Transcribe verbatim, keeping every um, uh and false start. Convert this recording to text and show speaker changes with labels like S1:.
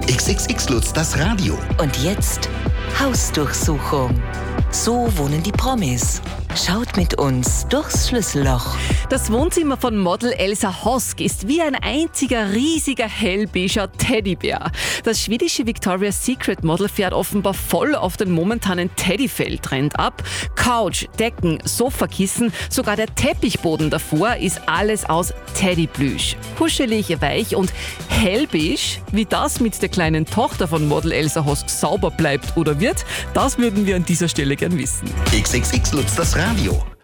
S1: X X X Lutz, das Radio.
S2: Und jetzt Hausdurchsuchung. So wohnen die Promis. Schaut mit uns durchs Schlüsselloch.
S3: Das Wohnzimmer von Model Elsa Hosk ist wie ein einziger riesiger hellbeiger Teddybär. Das schwedische Victoria's Secret Model fährt offenbar voll auf den momentanen Teddyfell-Trend ab. Couch, Decken, Sofakissen, sogar der Teppichboden davor ist alles aus Teddyplüsch. Kuschelig, weich und hellbeige. Wie das mit der kleinen Tochter von Model Elsa Hosk sauber bleibt oder wird, das würden wir an dieser Stelle gern wissen.
S1: X X X Lutz, das Radio.